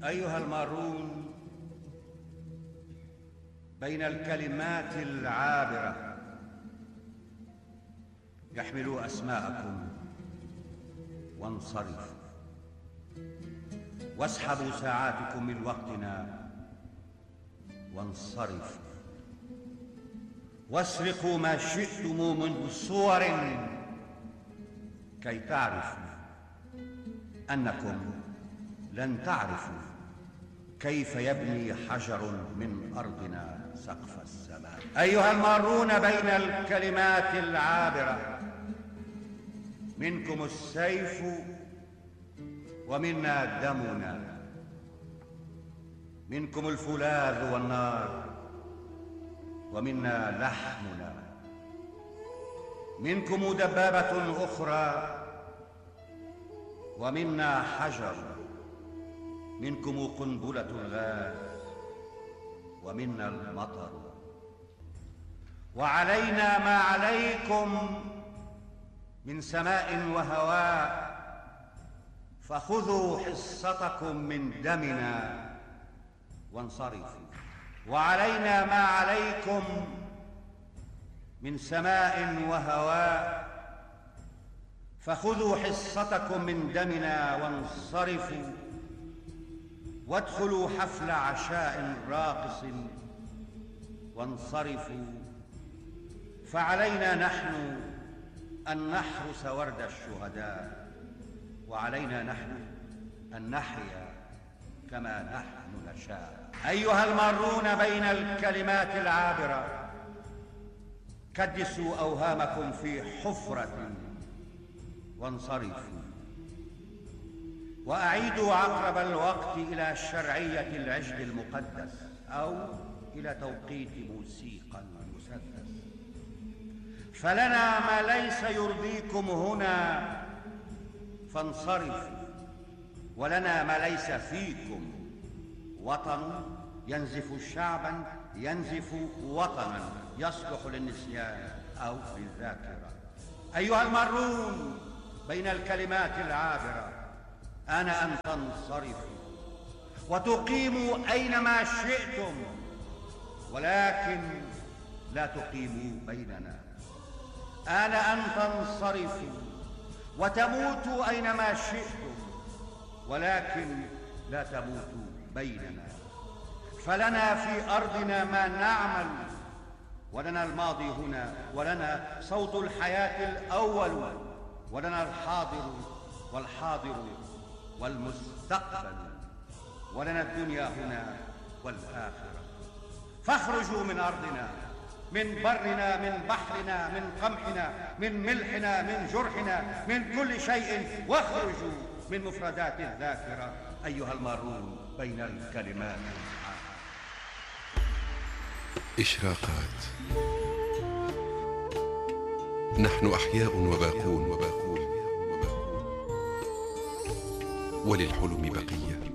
أيها المارون بين الكلمات العابرة، احملوا أسماءكم وانصرفوا، واسحبوا ساعاتكم من وقتنا وانصرفوا، واسرقوا ما شئتم من صور كي تعرفوا أنكم لن تعرفوا كيف يبني حجر من أرضنا سقف السماء. أيها المارون بين الكلمات العابرة، منكم السيف ومنا دمنا، منكم الفولاذ والنار ومنا لحمنا، منكم دبابة أخرى ومنا حجر، منكم قنبلة الغاز ومنا المطر، وعلينا ما عليكم من سماء وهواء، فخذوا حصتكم من دمنا وانصرفوا. وعلينا ما عليكم من سماء وهواء، فخذوا حصتكم من دمنا وانصرفوا، وادخلوا حفل عشاء راقص وانصرفوا. فعلينا نحن أن نحرس ورد الشهداء، وعلينا نحن أن نحيا كما نحن نشاء. أيها المارون بين الكلمات العابرة، كدسوا أوهامكم في حفرة وانصرفوا، وأعيدوا عقرب الوقت إلى شرعية العجل المقدس أو إلى توقيت موسيقى المسدس. فلنا ما ليس يرضيكم هنا فانصرفوا، ولنا ما ليس فيكم. وطن ينزف شعبا ينزف وطنا يصلح للنسيان أو للذاكرة. أيها المارون بين الكلمات العابرة، آن أن تنصرفوا وتقيموا أينما شئتم، ولكن لا تقيموا بيننا. آن أن تنصرفوا وتموتوا أينما شئتم، ولكن لا تموتوا بيننا. فلنا في أرضنا ما نعمل، ولنا الماضي هنا، ولنا صوت الحياة الأول، ولنا الحاضر والحاضر والمستقبل، ولنا الدنيا هنا والآخرة. فاخرجوا من أرضنا، من برنا، من بحرنا، من قمحنا، من ملحنا، من جرحنا، من كل شيء، واخرجوا من مفردات الذاكرة. أيها المارون بين الكلمات. إشراقات. نحن أحياء وباقون، وللحلم بقية.